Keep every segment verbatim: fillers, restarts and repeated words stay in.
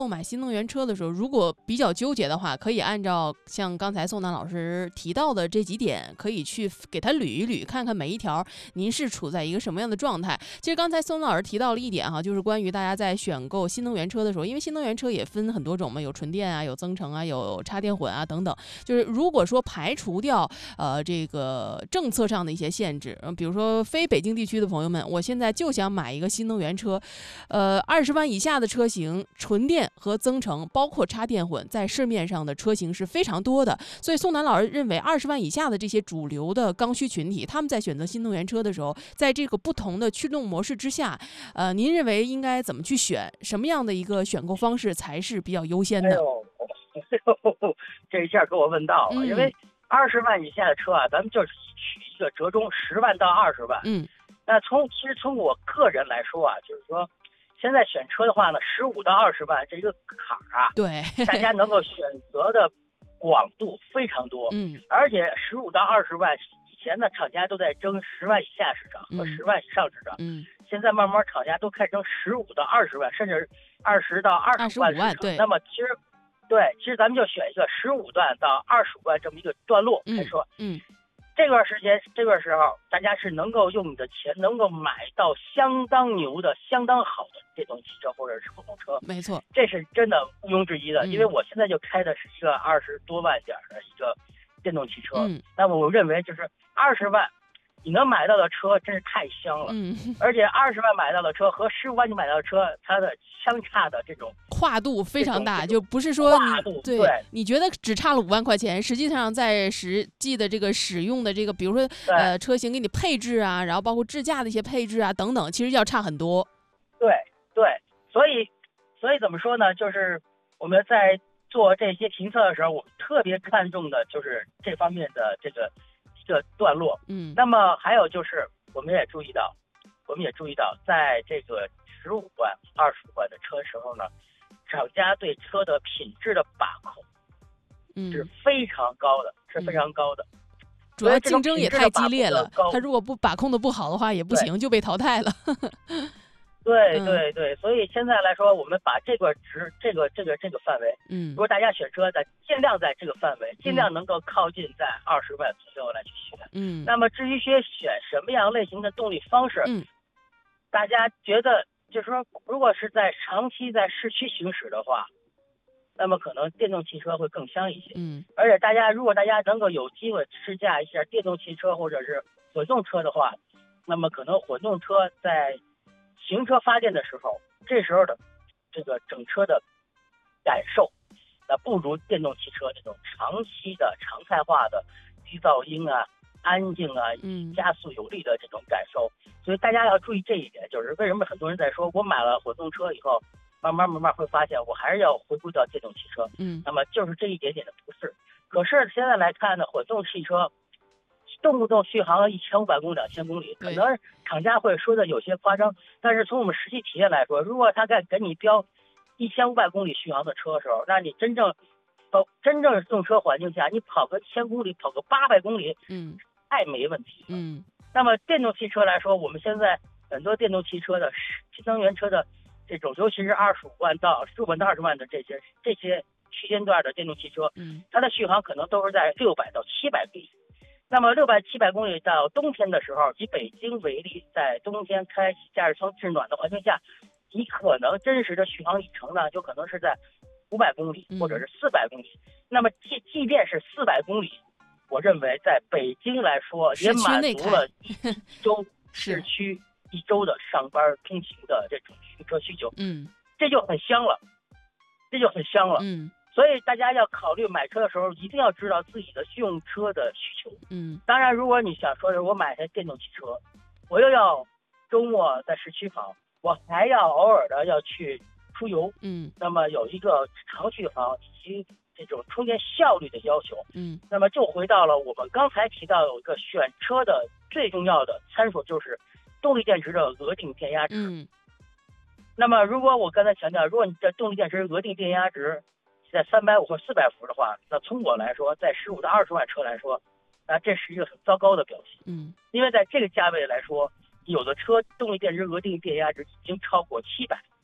购买新能源车的时候，如果比较纠结的话，可以按照像刚才宋楠老师提到的这几点，可以去给他捋一捋，看看每一条您是处在一个什么样的状态。其实刚才宋楠老师提到了一点哈，就是关于大家在选购新能源车的时候，因为新能源车也分很多种嘛，有纯电啊，有增程啊，有插电混啊等等。就是如果说排除掉呃这个政策上的一些限制，嗯，比如说非北京地区的朋友们，我现在就想买一个新能源车，呃，二十万以下的车型，纯电和增程，包括插电混，在市面上的车型是非常多的。所以宋楠老师认为，二十万以下的这些主流的刚需群体，他们在选择新能源车的时候，在这个不同的驱动模式之下，呃，您认为应该怎么去选？什么样的一个选购方式才是比较优先的？ 哎呦，这一下给我问到了， 嗯、 因为二十万以下的车啊，咱们就取一个折中，十万到二十万。 嗯， 那从其实从我个人来说啊，就是说。现在选车的话呢，十五到二十万这一个坎儿啊， 对， 大家能够选择的广度非常多， 嗯， 而且十五到二十万以前呢，厂家都在争十万以下市场和十万以上市场， 嗯， 现在慢慢厂家都开始争十五到二十万，甚至二十到二十万市场。 对， 那么其实，对，其实咱们就选一个十五万到二十五万这么一个段落来说， 嗯。嗯这段时间，这段时候，大家是能够用你的钱，能够买到相当牛的、相当好的电动汽车或者是普通车。 没错， 这是真的毋庸置疑的。 嗯、 因为我现在就开的是一个二十多万点的一个电动汽车， 嗯、 那么我认为就是二十万，你能买到的车真是太香了。 嗯， 而且二十万买到的车和十五万你买到的车，它的相差的这种跨度非常大，就不是说跨度对, 对你觉得只差了五万块钱，实际上在实际的这个使用的这个，比如说呃车型给你配置啊，然后包括智驾的一些配置啊等等，其实要差很多。 对对，所以所以怎么说呢？就是我们在做这些评测的时候，我们特别看重的就是这方面的这个一个段落。 嗯， 那么还有就是我们也注意到，我们也注意到，在这个十五万、二十五万的车时候呢，厂家对车的品质的把控是非常高的，嗯、是非常高的。 主要竞争也太激烈了，他如果不把控的不好的话也不行，就被淘汰了。 对对对，所以现在来说，我们把这个值、这个这个这个范围， 嗯， 如果大家选车在尽量在这个范围，尽量能够靠近在二十万左右来去选。 嗯， 那么至于说选什么样类型的动力方式， 嗯， 大家觉得就是说，如果是在长期在市区行驶的话，那么可能电动汽车会更香一些。 嗯， 而且大家如果大家能够有机会试驾一下电动汽车或者是混动车的话，那么可能混动车在行车发电的时候，这时候的这个整车的感受，那不如电动汽车这种长期的常态化的低噪音啊、安静啊、加速有力的这种感受。嗯、所以大家要注意这一点，就是为什么很多人在说，我买了混动车以后，慢慢慢慢会发现我还是要回归到电动汽车。 嗯， 那么就是这一点点的不适。可是现在来看呢，混动汽车动不动续航一千五百公里、两千公里，可能厂家会说的有些夸张，但是从我们实际体验来说，如果他在给你标一千五百公里续航的车的时候，那你真正到真正动车环境下，你跑个千公里、跑个八百公里， 嗯， 太没问题了。 嗯， 那么电动汽车来说，我们现在很多电动汽车的新能源车的这种，尤其是二十五万到十五万到二十万的这些这些区间段的电动汽车， 嗯， 它的续航可能都是在六百到七百公里。那么六百七百公里到冬天的时候，以北京为例，在冬天开驾驶舱制暖的环境下，你可能真实的续航里程呢，就可能是在五百公里或者是四百公里。嗯、那么即即便是四百公里，我认为在北京来说也满足了一周市区一周的上班通勤的这种行车需求。 嗯， 这就很香了，这就很香了。 嗯。 所以大家要考虑买车的时候，一定要知道自己的用车的需求。 嗯， 当然，如果你想说是我买台电动汽车，我又要周末在市区跑，我还要偶尔的要去出游， 嗯， 那么有一个长续航以及这种充电效率的要求， 嗯， 那么就回到了我们刚才提到有一个选车的最重要的参数，就是动力电池的额定电压值。 嗯， 那么如果我刚才强调，如果你的动力电池额定电压值在三百五或四百伏的话，那从我来说，在十五到二十万车来说，那这是一个很糟糕的表现。 嗯， 因为在这个价位来说，有的车动力电池额定电压值已经超过七百。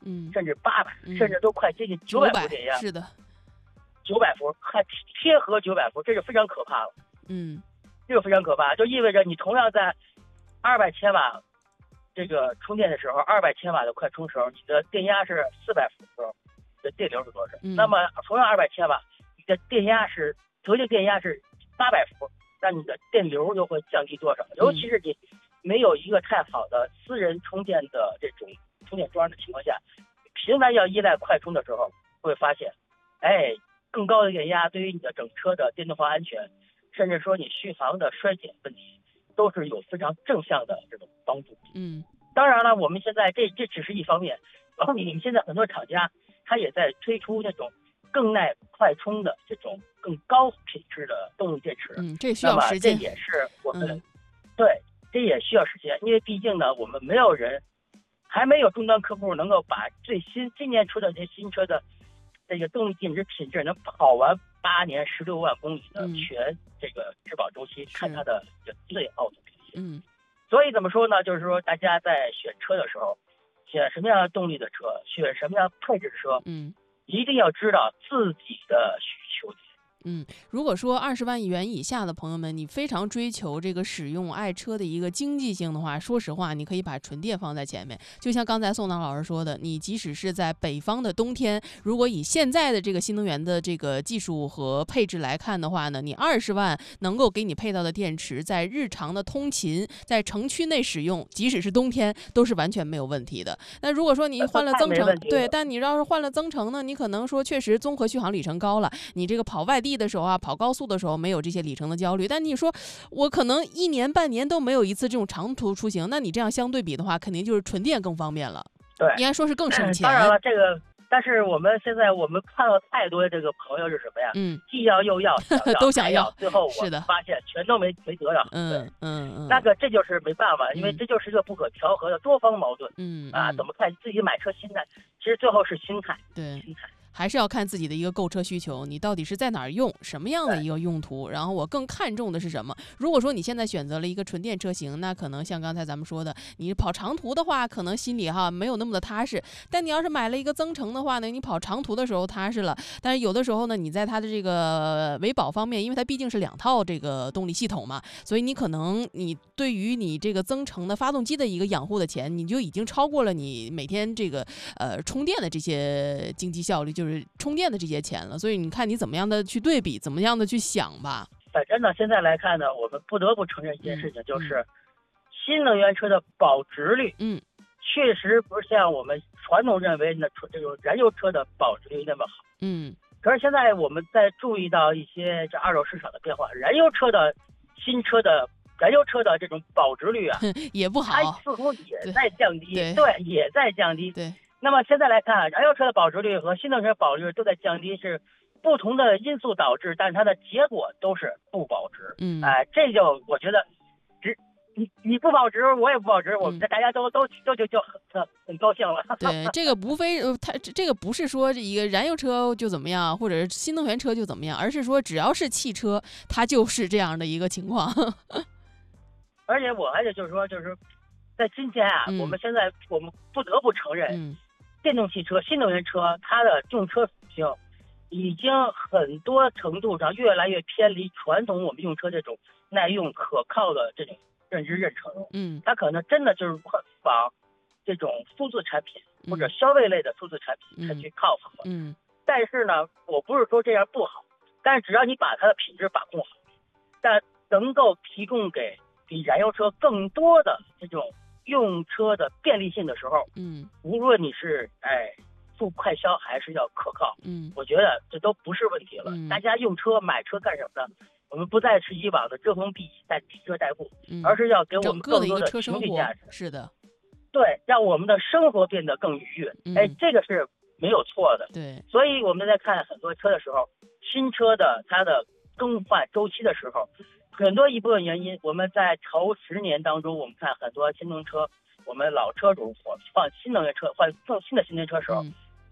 嗯， 甚至八百、 嗯， 甚至都快接近九百伏电压。 是的， 九百伏还贴合九百伏，这就非常可怕了。 嗯， 这就非常可怕，就意味着你同样在二百千瓦这个充电的时候，二百千瓦的快充时候，你的电压是四百伏的时候，你的电流是多少？ 嗯、 那么同样二百千瓦，你的电压是得定电压是八百伏，那你的电流又会降低多少？尤其是你没有一个太好的私人充电的这种充电桩的情况下，频繁要依赖快充的时候，会发现，哎，更高的电压对于你的整车的电动化安全，甚至说你续航的衰减问题，都是有非常正向的这种帮助。 嗯， 当然了，我们现在这这只是一方面，然后你们现在很多厂家它也在推出那种更耐快充的这种更高品质的动力电池。 嗯，这需要时间。 这也是我们、 嗯、 对，这也需要时间，因为毕竟呢，我们没有人，还没有终端客户能够把最新今年出的这些新车的这个动力电池品质能跑完八年十六万公里的全这个质保周期，嗯、看它的最奥特表现。 嗯， 所以怎么说呢？就是说大家在选车的时候，选什么样的动力的车，选什么样配置的车， 嗯， 一定要知道自己的需求点。 嗯，如果说二十万元以下的朋友们，你非常追求这个使用爱车的一个经济性的话，说实话，你可以把纯电放在前面。就像刚才宋楠老师说的，你即使是在北方的冬天，如果以现在的这个新能源的这个技术和配置来看的话呢，你二十万能够给你配到的电池，在日常的通勤，在城区内使用，即使是冬天，都是完全没有问题的。那如果说你换了增程，对，但你要是换了增程呢，你可能说确实综合续航里程高了，你这个跑外地的时候啊，跑高速的时候没有这些里程的焦虑，但你说我可能一年半年都没有一次这种长途出行，那你这样相对比的话，肯定就是纯电更方便了。 对， 应该说是更省钱。 当然了，这个但是我们现在我们看到太多的这个朋友是什么呀？ 嗯， 既要又要，想要都想要， 最后我是的， 发现全都没没得上。 嗯嗯嗯， 那个这就是没办法，因为这就是一个不可调和的多方矛盾。 嗯啊，怎么看自己买车心态？其实最后是心态， 对， 心态。 还是要看自己的一个购车需求，你到底是在哪儿用，什么样的一个用途，然后我更看重的是什么。如果说你现在选择了一个纯电车型，那可能像刚才咱们说的，你跑长途的话，可能心里哈没有那么的踏实。但你要是买了一个增程的话呢，你跑长途的时候踏实了。但是有的时候呢，你在它的这个维保方面，因为它毕竟是两套这个动力系统嘛，所以你可能你对于你这个增程的发动机的一个养护的钱，你就已经超过了你每天这个呃充电的这些经济效率，就是就是充电的这些钱了，所以你看你怎么样的去对比，怎么样的去想吧。 反正呢，现在来看呢，我们不得不承认一件事情，就是、 嗯、 新能源车的保值率， 嗯， 确实不是像我们传统认为的这种燃油车的保值率那么好， 嗯。 可是现在我们在注意到一些这二手市场的变化，燃油车的新车的燃油车的这种保值率啊， 也不好， 它似乎也在降低， 对， 对, 对，也在降低， 对。 那么现在来看，燃油车的保值率和新能源保值率都在降低，是不同的因素导致，但是它的结果都是不保值。 嗯， 哎、呃，这就我觉得，只你你不保值，我也不保值，我们大家都、嗯、都都就就很很高兴了。 对，这个无非它这个不是说一个燃油车就怎么样，或者是新能源车就怎么样，而是说只要是汽车，它就是这样的一个情况。 而且我还得就是说，就是在今天啊， 嗯、 我们现在我们不得不承认。 嗯， 电动汽车、新能源车，它的用车属性已经很多程度上越来越偏离传统我们用车这种耐用、可靠的这种认知认成。 嗯， 它可能真的就是仿这种数字产品或者消费类的数字产品才去靠谱。 嗯， 但是呢，我不是说这样不好，但是只要你把它的品质把控好，但能够提供给比燃油车更多的这种用车的便利性的时候， 嗯， 无论你是哎付快消还是要可靠， 嗯， 我觉得这都不是问题了。 嗯、 大家用车买车干什么呢？我们不再是以往的遮风避雨、带提车带步， 嗯、 而是要给我们更多的情绪价值。 是的， 对，让我们的生活变得更愉悦。 嗯、 哎，这个是没有错的。 对， 所以我们在看很多车的时候，新车的它的更换周期的时候。很多一部分原因，我们在头十年当中，我们看很多新能源车，我们老车主换新能源车、换更新的新能源车的时候， 嗯、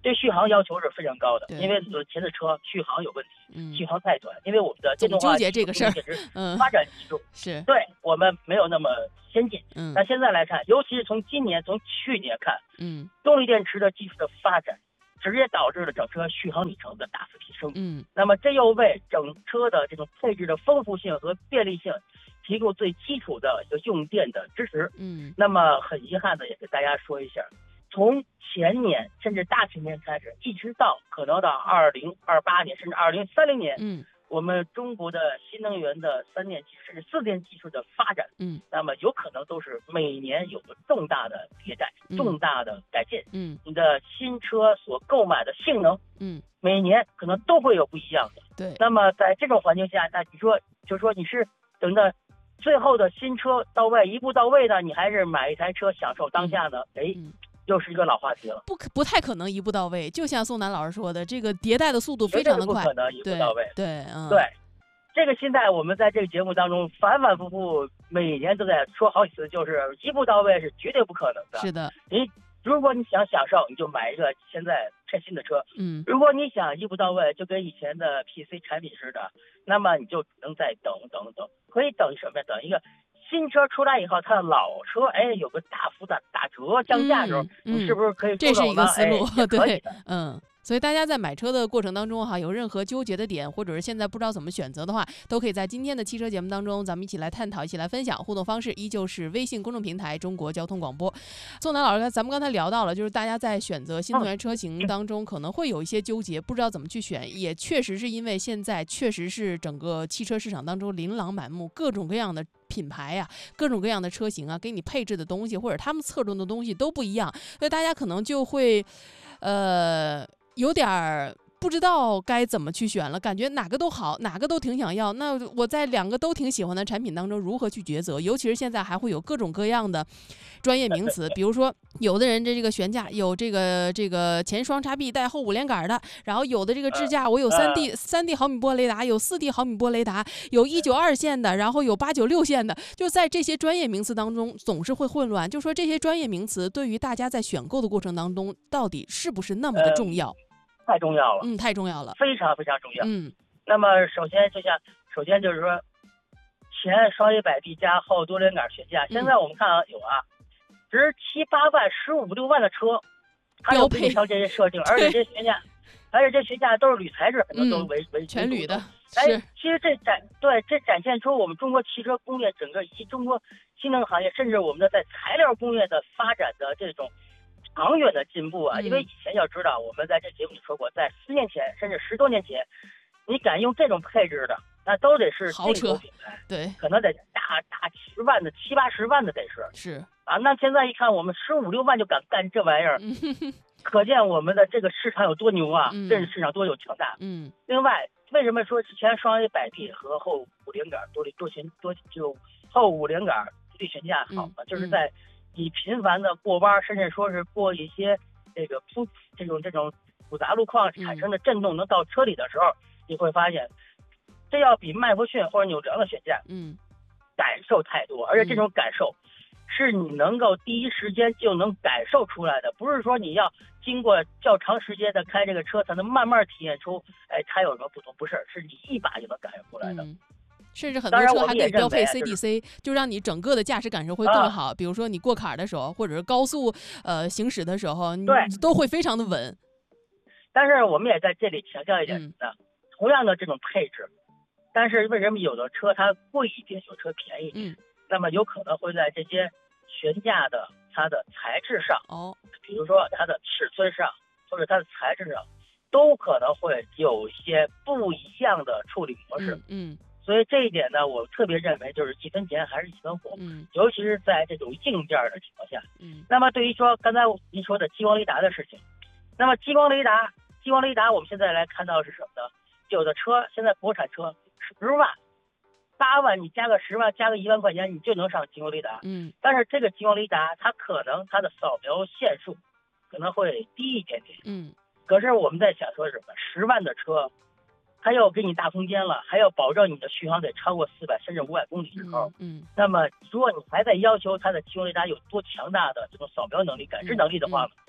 对续航要求是非常高的， 对因为有前的车续航有问题， 嗯， 续航太短，因为我们的电动化纠结这个事儿， 嗯，发展技术是对我们没有那么先进。 嗯， 那现在来看，尤其是从今年、从去年看， 嗯， 动力电池的技术的发展，直接导致了整车续航里程的大幅提升。 嗯， 那么这又为整车的这种配置的丰富性和便利性提供最基础的一个用电的支持。 嗯， 那么很遗憾的也给大家说一下，从前年甚至大前年开始，一直到可能到二零二八年甚至二零三零年， 嗯， 我们中国的新能源的三电技甚至四电技术的发展， 嗯， 那么有可能都是每年有个重大的迭代、 嗯、 重大的改进。 嗯， 你的新车所购买的性能， 嗯， 每年可能都会有不一样的。 对。 那么在这种环境下，那你说，就说你是等着最后的新车到位一步到位呢，你还是买一台车享受当下呢？哎、嗯。又是一个老话题了， 不可不太可能一步到位。就像宋楠老师说的，这个迭代的速度非常的快， 不可能一步到位。 对，对，嗯， 对，这个现在我们在这个节目当中反反复复，每年都在说好几次，就是一步到位是绝对不可能的。 是的， 你如果你想享受，你就买一个现在全新的车。 嗯， 如果你想一步到位，就跟以前的 P C 产品似的，那么你就只能再等等等，可以等什么呀？等一个。新车出来以后，它的老车哎有个大幅的打折降价的时候， 嗯、 你是不是可以这是一个思路？ 哎、 对，嗯。所以大家在买车的过程当中哈，有任何纠结的点，或者是现在不知道怎么选择的话，都可以在今天的汽车节目当中，咱们一起来探讨，一起来分享。互动方式依旧是微信公众平台中国交通广播。宋楠老师，咱们刚才聊到了，就是大家在选择新能源车型当中可能会有一些纠结，不知道怎么去选，也确实是因为现在确实是整个汽车市场当中琳琅满目，各种各样的品牌呀、啊，各种各样的车型啊，给你配置的东西或者他们侧重的东西都不一样，所以大家可能就会，呃。有点儿不知道该怎么去选了，感觉哪个都好，哪个都挺想要。那我在两个都挺喜欢的产品当中如何去抉择？尤其是现在还会有各种各样的专业名词，比如说有的人这这个悬架有这个这个前双叉臂带后五连杆的，然后有的这个支架我有三 D 三 D 毫米波雷达，有四 D 毫米波雷达，有一九二线的，然后有八九六线的，就在这些专业名词当中总是会混乱。就说这些专业名词对于大家在选购的过程当中，到底是不是那么的重要？ 呃太重要了， 嗯，太重要了， 非常非常重要。 嗯， 那么首先就像，首先就是说，前双 A 摆臂加后多连杆悬架， 嗯、 现在我们看啊有啊，值七八万、十五六万的车，它有非常这些设定，而且这悬架，而且这悬架都是铝材质，很多都为、嗯、为全铝的。 哎，其实这展对这展现出我们中国汽车工业整个以及中国新能源行业，甚至我们的在材料工业的发展的这种。长远的进步啊，因为以前要知道，我们在这节目里说过，在十年前甚至十多年前，你敢用这种配置的，那都得是豪车品牌， 对， 可能得大大十万的、七八十万的得是是啊。那现在一看，我们十五六万就敢干这玩意儿， 嗯、 可见我们的这个市场有多牛啊， 嗯、 这市场多有强大。 嗯。 另外，为什么说之前双 A 摆臂和后五连杆多多悬多就后五连杆独立悬架好呢？ 嗯、 就是在你频繁的过弯，甚至说是过一些这个复这种这种复杂路况产生的震动能到车里的时候，嗯、你会发现，这要比麦弗逊或者纽泽的悬架， 嗯， 感受太多，而且这种感受是你能够第一时间就能感受出来的，不是说你要经过较长时间的开这个车才能慢慢体验出，哎，它有什么不同？不是，是你一把就能感受出来的。 嗯，甚至很多车还给你标配 C D C， 就让你整个的驾驶感受会更好。啊、比如说你过坎的时候，或者是高速呃行驶的时候，你都会非常的稳。 但是我们也在这里强调一点的，嗯、同样的这种配置，但是为什么有的车它贵一点，有车便宜一点？ 嗯， 那么有可能会在这些悬架的它的材质上， 哦， 比如说它的尺寸上，或者它的材质上，都可能会有一些不一样的处理模式。 嗯。嗯， 所以这一点呢，我特别认为就是几分钱还是几分货， 嗯， 尤其是在这种硬件的情况下， 嗯。那么对于说刚才您说的激光雷达的事情，那么激光雷达，激光雷达我们现在来看到是什么呢？有的车现在国产车十万、八万，你加个十万，加个一万块钱，你就能上激光雷达， 嗯。 但是这个激光雷达它可能它的扫描线数可能会低一点点， 嗯。 可是我们在想说什么？十万的车。它要给你大空间了，还要保证你的续航得超过四百甚至五百公里之后， 嗯，嗯那么如果你还在要求它的激光雷达有多强大的这种扫描能力、感知能力的话， 嗯嗯、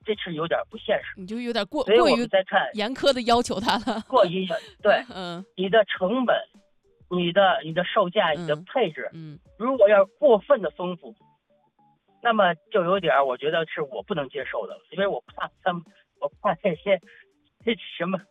这是有点不现实。 你就有点过所以我过于们在看严苛的要求他了。 过于对， 嗯， 你的成本、你的你的售价、你的配置， 嗯， 如果要过分的丰富，那么就有点我觉得是我不能接受的，因为我怕他们，我怕这些这什么